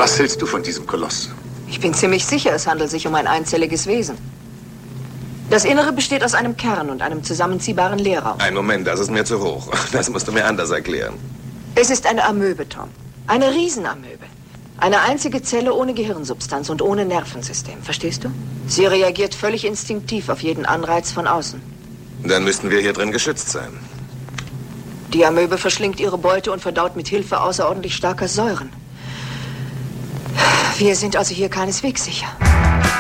Was hältst du von diesem Koloss? Ich bin ziemlich sicher, es handelt sich um ein einzelliges Wesen. Das Innere besteht aus einem Kern und einem zusammenziehbaren Leerraum. Ein Moment, das ist mir zu hoch. Das musst du mir anders erklären. Es ist eine Amöbe, Tom. Eine Riesenamöbe. Eine einzige Zelle ohne Gehirnsubstanz und ohne Nervensystem. Verstehst du? Sie reagiert völlig instinktiv auf jeden Anreiz von außen. Dann müssten wir hier drin geschützt sein. Die Amöbe verschlingt ihre Beute und verdaut mit Hilfe außerordentlich starker Säuren. Wir sind also hier keineswegs sicher.